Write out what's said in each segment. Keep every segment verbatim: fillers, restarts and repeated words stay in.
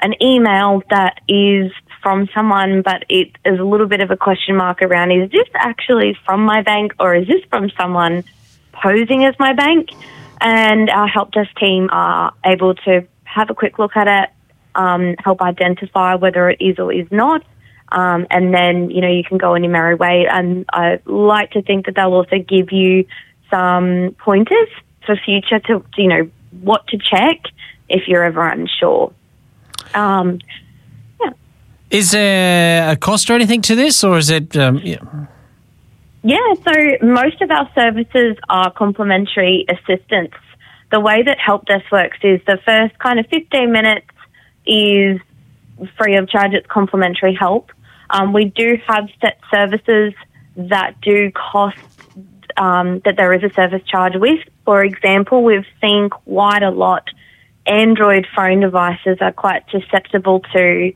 an email that is from someone, but it is a little bit of a question mark around, is this actually from my bank or is this from someone posing as my bank? And our help desk team are able to have a quick look at it, um, help identify whether it is or is not, um, and then, you know, you can go on your merry way. And I like to think that they'll also give you some pointers for future to, you know, what to check if you're ever unsure. Um, yeah. Is there a cost or anything to this, or is it... Um, yeah. yeah, so most of our services are complimentary assistance. The way that Help Desk works is the first kind of fifteen minutes is free of charge. It's complimentary help. Um, we do have set services that do cost, um, that there is a service charge with. For example, we've seen quite a lot Android phone devices are quite susceptible to,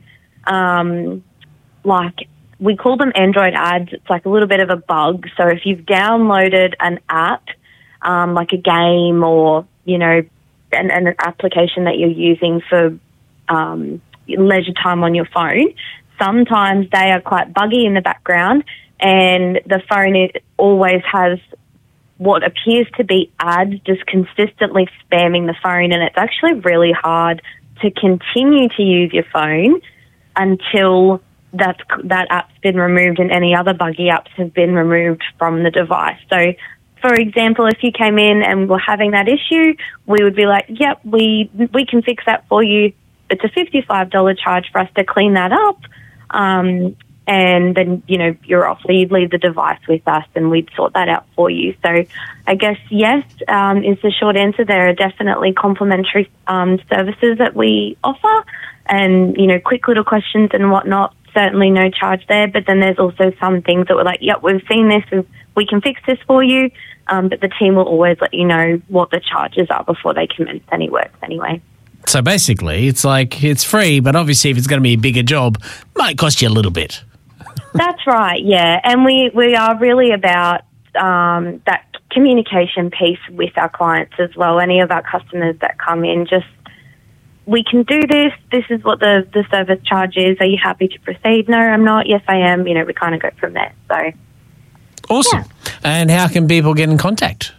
um, like, we call them Android ads. It's like a little bit of a bug. So if you've downloaded an app, um, like a game or, you know, an, an application that you're using for um, leisure time on your phone, sometimes they are quite buggy in the background, and the phone it always has what appears to be ads just consistently spamming the phone, and it's actually really hard to continue to use your phone until that that app's been removed and any other buggy apps have been removed from the device. So, for example, if you came in and were having that issue, we would be like, yep, we we can fix that for you. It's a fifty-five dollars charge for us to clean that up. Um, and then, you know, you're off. So you'd leave the device with us and we'd sort that out for you. So I guess, yes, um, is the short answer. There are definitely complimentary um, services that we offer, and, you know, quick little questions and whatnot, certainly no charge there. But then there's also some things that we're like, yep, we've seen this, we've, we can fix this for you. Um, but the team will always let you know what the charges are before they commence any work anyway. So basically, it's like it's free, but obviously if it's going to be a bigger job, it might cost you a little bit. That's right, yeah. And we, we are really about um, that communication piece with our clients as well. Any of our customers that come in, just, we can do this. This is what the, the service charge is. Are you happy to proceed? No, I'm not. Yes, I am. You know, we kind of go from there. So, awesome. Yeah. And how can people get in contact?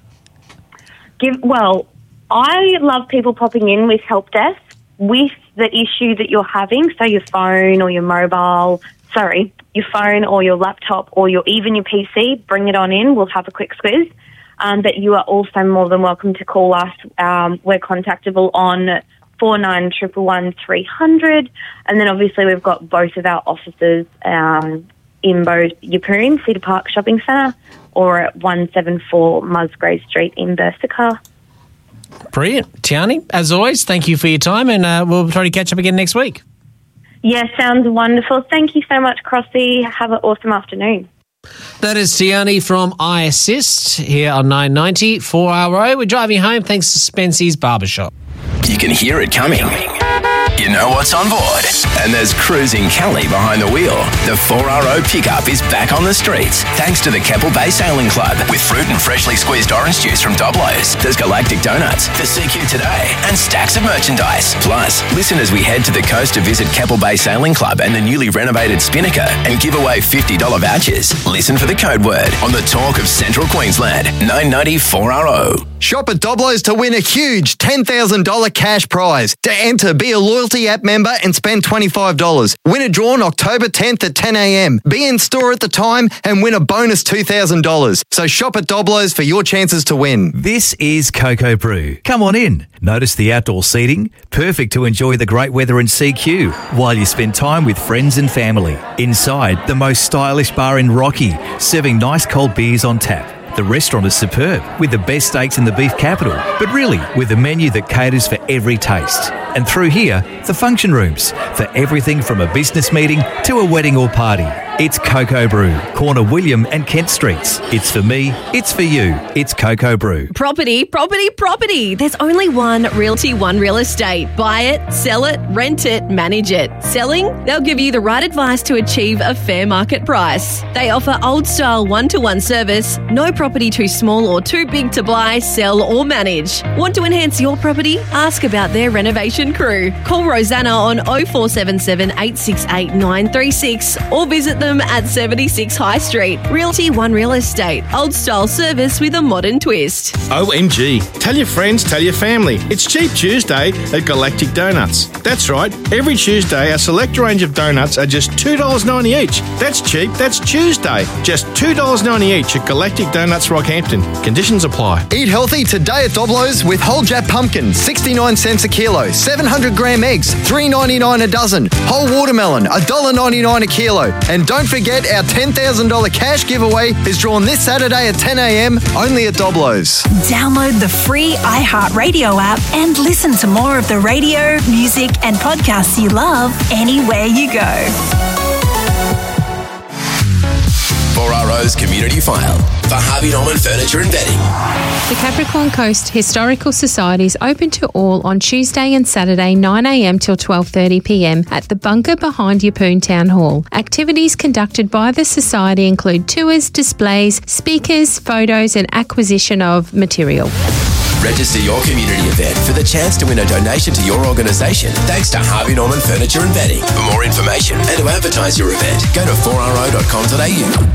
Give Well, I love people popping in with Help Desk with the issue that you're having, so your phone or your mobile, sorry, your phone or your laptop or your even your P C, bring it on in. We'll have a quick squiz. Um, but you are also more than welcome to call us. Um, we're contactable on four nine one one one three hundred. And then obviously we've got both of our offices um, in both Yeppoon, Cedar Park Shopping Centre, or at one seventy-four Musgrave Street in Bursica. Brilliant. Tiani, as always, thank you for your time, and uh, we'll try to catch up again next week. Yeah, sounds wonderful. Thank you so much, Crossy. Have an awesome afternoon. That is Tiani from iAssist here on nine ninety four R O. We're driving home thanks to Spency's Barbershop. You can hear it coming. You know what's on board. And there's Cruising Kelly behind the wheel. The four R O pickup is back on the streets thanks to the Keppel Bay Sailing Club with fruit and freshly squeezed orange juice from Doblo's. There's Galactic Donuts, the C Q Today, and stacks of merchandise. Plus, listen as we head to the coast to visit Keppel Bay Sailing Club and the newly renovated Spinnaker and give away fifty dollars vouchers. Listen for the code word on the talk of Central Queensland. nine ninety four R O. Shop at Doblo's to win a huge ten thousand dollars cash prize. To enter, be a loyalty app member and spend twenty-five dollars. Winner drawn October tenth at ten a.m. Be in store at the time and win a bonus two thousand dollars. So shop at Doblo's for your chances to win. This is Cocoa Brew. Come on in. Notice the outdoor seating? Perfect to enjoy the great weather in C Q while you spend time with friends and family. Inside, the most stylish bar in Rocky, serving nice cold beers on tap. The restaurant is superb, with the best steaks in the beef capital, but really with a menu that caters for every taste. And through here, the function rooms, for everything from a business meeting to a wedding or party. It's Cocoa Brew, corner William and Kent Streets. It's for me, it's for you. It's Cocoa Brew. Property, property, property. There's only one Realty One Real Estate. Buy it, sell it, rent it, manage it. Selling? They'll give you the right advice to achieve a fair market price. They offer old-style one-to-one service, no property too small or too big to buy, sell or manage. Want to enhance your property? Ask about their renovation crew. Call Rosanna on oh four seven seven, eight six eight, nine three six or visit them at seventy-six High Street. Realty One Real Estate. Old-style service with a modern twist. O M G. Tell your friends, tell your family. It's Cheap Tuesday at Galactic Donuts. That's right. Every Tuesday, a select range of donuts are just two dollars ninety each. That's cheap. That's Tuesday. Just two dollars ninety each at Galactic Donuts Rockhampton. Conditions apply. Eat healthy today at Doblo's with whole Jap pumpkin, sixty-nine cents a kilo. seven hundred gram eggs, three ninety-nine a dozen. Whole watermelon, one dollar ninety-nine a kilo. And don't forget, our ten thousand dollars cash giveaway is drawn this Saturday at ten a.m. only at Doblo's. Download the free iHeartRadio app and listen to more of the radio, music and podcasts you love anywhere you go. four R O's Community File for Harvey Norman Furniture and Bedding. The Capricorn Coast Historical Society is open to all on Tuesday and Saturday nine a.m. till twelve thirty p.m. at the bunker behind Yeppoon Town Hall. Activities conducted by the Society include tours, displays, speakers, photos and acquisition of material. Register your community event for the chance to win a donation to your organisation thanks to Harvey Norman Furniture and Bedding. For more information and to advertise your event, go to four r o dot com dot a u.